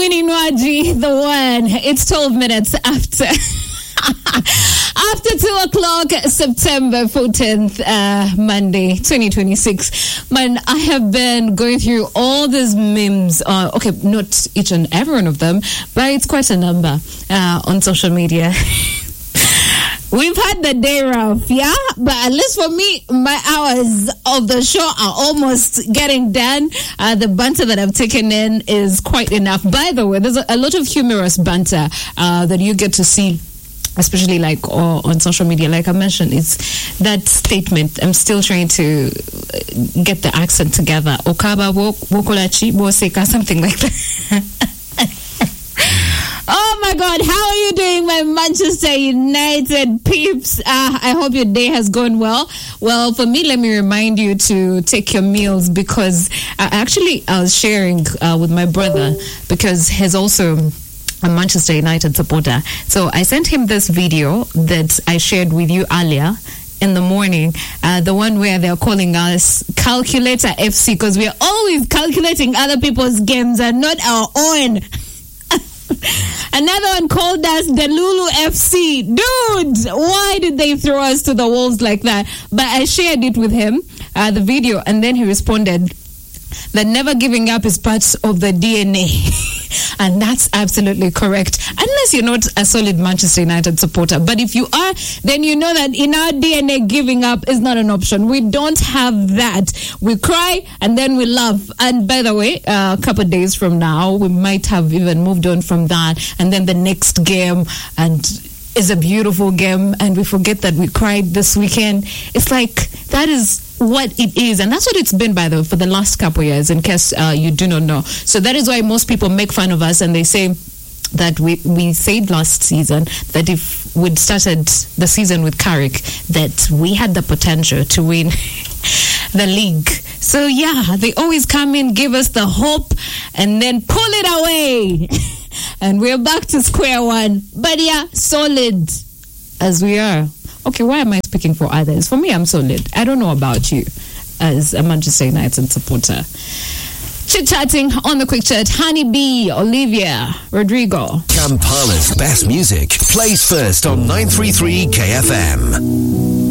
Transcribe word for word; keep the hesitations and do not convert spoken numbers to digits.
Winnie Nwaji, the one. It's twelve minutes after. After two o'clock, September fourteenth, uh, Monday, twenty twenty-six. Man, I have been going through all these memes. Uh, okay, not each and every one of them, but it's quite a number uh, on social media. We've had the day rough, yeah? But at least for me, my hours of the show are almost getting done. Uh, the banter that I've taken in is quite enough. By the way, there's a, a lot of humorous banter uh, that you get to see, especially like uh, on social media. Like I mentioned, it's that statement. I'm still trying to get the accent together. Okaba wokolachi boseka, something like that. Oh my God, how are you doing, my Manchester United peeps? Uh, I hope your day has gone well. Well, for me, let me remind you to take your meals, because uh, actually I was sharing uh, with my brother, because he's also a Manchester United supporter. So I sent him this video that I shared with you earlier in the morning, uh, the one where they're calling us Calculator F C, because we're always calculating other people's games and not our own. Another one called us Delulu F C. Dude, why did they throw us to the wolves like that? But I shared it with him, uh, the video, and then he responded that never giving up is part of the D N A. And that's absolutely correct, unless you're not a solid Manchester United supporter. But if you are, then you know that in our D N A, giving up is not an option. We don't have that. We cry and then we laugh. And by the way, uh, a couple of days from now, we might have even moved on from that. And then the next game and is a beautiful game, and we forget that we cried this weekend. It's like, that is what it is, and that's what it's been, by the way, for the last couple of years, in case uh, you do not know. So that is why most people make fun of us, and they say that we we said last season that if we'd started the season with Carrick, that we had the potential to win the league. So yeah, they always come in, give us the hope, and then pull it away. And we're back to square one. But yeah, solid as we are. Okay, why am I speaking for others? For me, I'm solid. I don't know about you as a Manchester United supporter. Chit-chatting on the quick chat. Honey B, Olivia, Rodrigo. Kampala's best music plays first on nine three three K F M.